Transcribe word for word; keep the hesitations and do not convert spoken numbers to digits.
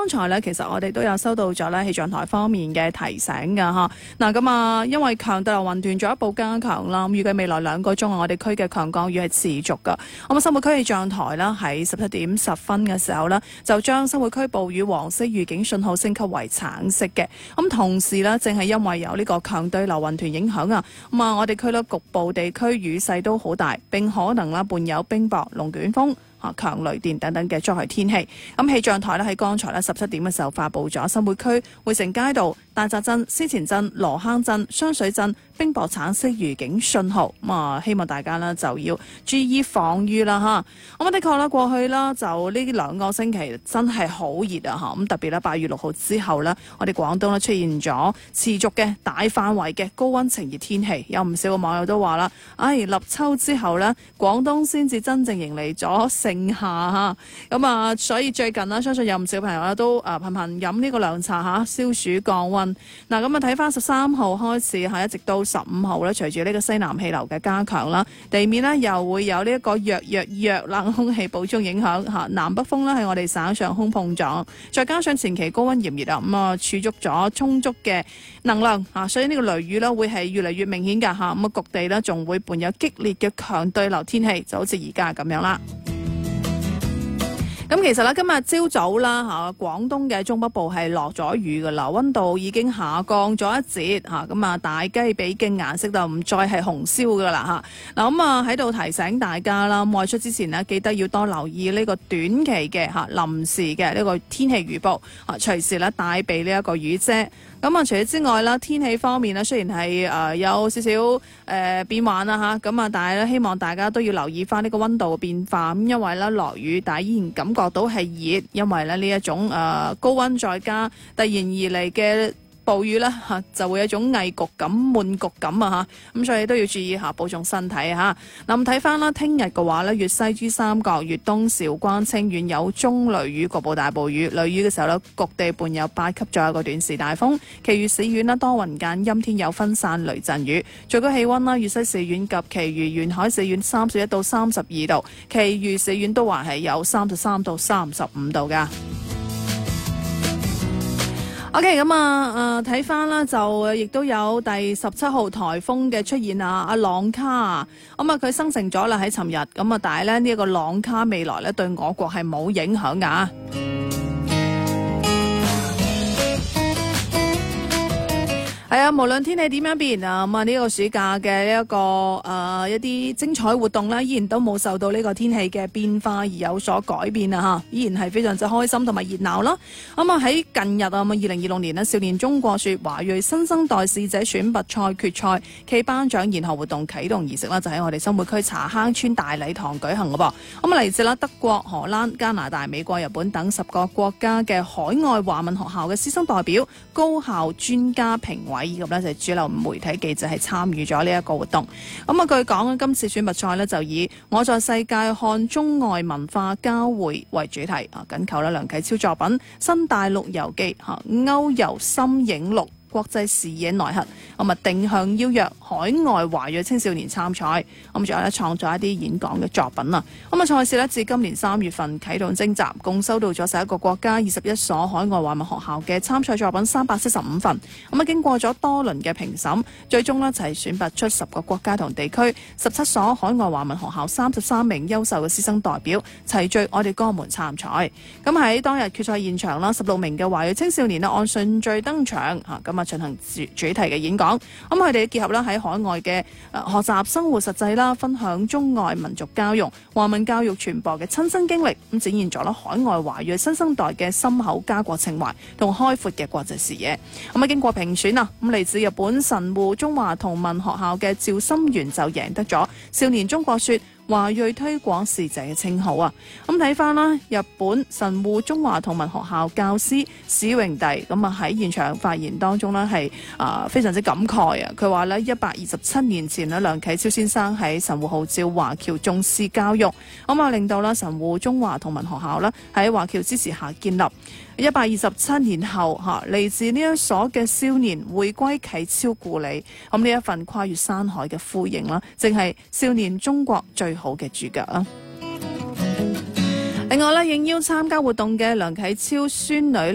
剛才咧，其實我哋都有收到咗咧氣象台方面嘅提醒㗎嚇。嗱咁啊，因為強對流雲團進一步加強啦，咁預計未來兩個鐘我哋區嘅強降雨係持續㗎。咁啊，新會區氣象台啦喺十七點十分嘅時候呢，就將新會區暴雨黃色預警信號升級為橙色嘅。咁同時呢，正係因為有呢個強對流雲團影響啊，咁啊，我哋區呢局部地區雨勢都好大，並可能啦伴有冰雹、龍捲風、強雷電等等嘅災害天氣。咁氣象台咧喺剛才咧十七點嘅時候發布咗新會區匯成街道、大澤鎮、思前鎮、羅坑鎮、雙水鎮冰雹橙色預警信號。咁啊，希望大家呢就要注意防禦啦吓。咁啊，的確啦，過去啦就呢兩個星期真係好熱啊吓。咁特別咧八月六號之後呢，我哋廣東咧出現咗持續嘅大範圍嘅高溫晴熱天氣。有唔少嘅網友都話啦，唉，立秋之後呢，廣東先至真正迎嚟咗盛夏吓。咁啊，所以最近啦，相信有唔少朋友咧都誒頻頻飲呢個涼茶吓，消暑降溫。嗱，咁啊睇翻十三號開始吓，一直到十五號咧，隨住呢個西南氣流嘅加強啦，地面呢又會有呢一個弱弱弱冷空氣補充影響吓，南北風呢喺我哋省上空碰撞，再加上前期高溫炎熱啊，咁啊儲足咗充足嘅能量吓，所以呢個雷雨呢會係越嚟越明顯噶吓，咁啊局地呢仲會伴有激烈嘅強對流天氣，就好似而家咁樣啦。咁其實咧，今日朝早啦嚇，廣東嘅中北部係落咗雨噶啦，溫度已經下降咗一截嚇，咁啊大雞髀嘅顏色就唔再係紅燒噶啦嚇。嗱咁啊喺度提醒大家啦，外出之前呢，記得要多留意呢個短期嘅嚇臨時嘅呢個天氣預報啊，隨時咧帶備呢一個雨遮。咁啊，除咗之外啦，天氣方面呢，雖然係誒有少少誒變幻啦嚇，咁啊，但係咧希望大家都要留意翻呢個溫度嘅變化。咁因為咧落雨，但係依然感覺到係熱，因為咧呢一種誒、呃、高溫再加突然而嚟嘅暴雨咧嚇，就會有一種翳焗感、悶焗感啊嚇，咁所以都要注意下保重身體嚇。嗱，咁睇翻啦，聽日嘅話咧，粵西珠三角、粵東韶關、清遠有中雷雨，局部大暴雨。雷雨嘅時候咧，局地伴有八級左右嘅短時大風。其餘市縣咧多雲間陰天有分散雷陣雨。最高氣溫啦，粵西市縣及其餘沿海市縣三十一到三十二度，其餘市縣都還係有三十三到三十五度㗎。OK， 咁啊，誒睇翻啦，就亦都有第十七號颱風嘅出現啊，阿朗卡啊，咁啊佢生成咗啦喺尋日，咁啊但係咧呢一個朗卡未來咧對我國係冇影響㗎。係啊，無論天氣點樣變啊，咁啊呢個暑假嘅呢一個誒、呃、一啲精彩活動咧，依然都冇受到呢個天氣嘅變化而有所改變啊！吓，依然係非常之開心同埋熱鬧啦。咁啊喺近日啊，咁啊二零二六年呢少年中國說華裔新生代使者選拔賽決賽暨頒獎延後活動啟動儀式啦，就喺我哋新會區茶坑村大禮堂舉行嘅噃。咁啊嚟自啦德國、荷蘭、加拿大、美國、日本等十個國家嘅海外華文學校嘅師生代表、高校專家評委。以及呢就係主流媒體記者係參與咗呢一個活動。咁啊據講今次選拔賽呢就以我在世界看中外文化交匯為主題啊，緊扣啦梁啟超作品《新大陸遊記》嚇，歐遊深影錄。國際視野內核，咁啊定向邀約海外華裔青少年參賽，咁仲有咧創作一啲演講嘅作品啊。咁啊賽事咧自今年三月份啟動徵集，共收到咗十一個國家二十一所海外華文學校嘅參賽作品三百七十五份。咁啊經過咗多輪嘅評審，最終呢就係選拔出十個國家同地區十七所海外華文學校三十三名優秀嘅師生代表齊聚我哋江門參賽。咁喺當日決賽現場啦，十六名嘅華裔青少年咧按順序登場嚇，咁啊進行主主題嘅演講，咁佢哋結合啦喺海外嘅誒學習生活實際啦，分享中外民族交融、華文教育傳播嘅親身經歷，咁展現咗啦海外華裔新生代嘅深厚家國情懷同開闊嘅國際視野。咁啊經過評選啊，咁嚟自日本神戶中華同盟學校嘅趙心元就贏得咗少年中國說華裔推廣使者嘅稱號啊！咁睇翻啦，日本神戶中華同盟學校教師史榮弟咁啊喺現場發言當中呢係啊非常之感慨啊！佢話呢一百二十七年前呢梁啟超先生喺神戶號召華僑重視教育，咁啊令到啦神戶中華同盟學校呢喺華僑支持下建立。一百二十七年後嚇，嚟自呢一所嘅少年回歸啟超故里，咁呢一份跨越山海嘅呼應啦，正係少年中國最好嘅主角啦。另外咧，應邀參加活動嘅梁啟超孫女